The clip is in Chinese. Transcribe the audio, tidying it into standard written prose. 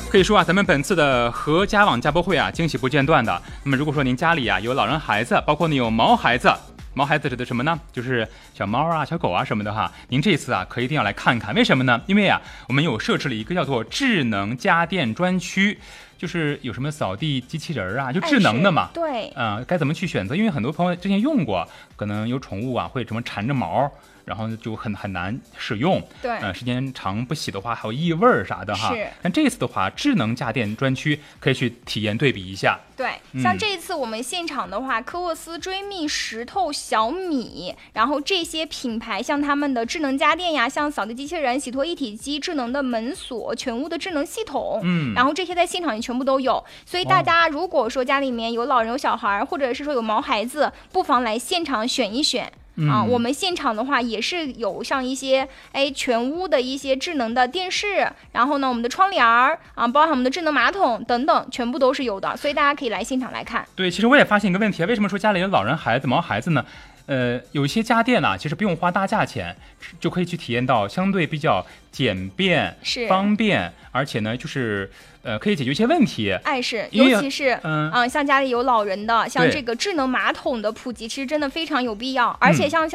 可以说啊，咱们本次的合家网家播会啊，惊喜不间断的。那么如果说您家里啊有老人孩子，包括你有毛孩子，毛孩子指的什么呢？就是小猫啊、小狗啊什么的哈。您这次啊可一定要来看看，为什么呢？因为啊，我们有设置了一个叫做智能家电专区。就是有什么扫地机器人啊，就智能的嘛， 对， 该怎么去选择？因为很多朋友之前用过，可能有宠物啊会什么缠着毛，然后就很难使用。 对， 时间长不洗的话还有异味啥的哈。 是。 但这次的话，智能家电专区可以去体验对比一下。 对，像这一次我们现场的话，科沃斯、追觅、石头、小米，然后这些品牌，像他们的智能家电呀，像扫地机器人、洗脱一体机、智能的门锁、全屋的智能系统，然后这些在现场也全部都有。所以大家如果说家里面有老人、有小孩，或者是说有毛孩子，不妨来现场选一选。我们现场的话也是有像一些全屋的一些智能的电视，然后呢我们的窗帘包含我们的智能马桶等等，全部都是有的，所以大家可以来现场来看。 对，其实我也发现一个问题，为什么说家里有老人孩子、毛孩子呢？有一些家电呢，其实不用花大价钱，就可以去体验到相对比较简便、方便，而且呢，就是可以解决一些问题。 是，尤其是像家里有老人的，像这个智能马桶的普及，其实真的非常有必要，而且像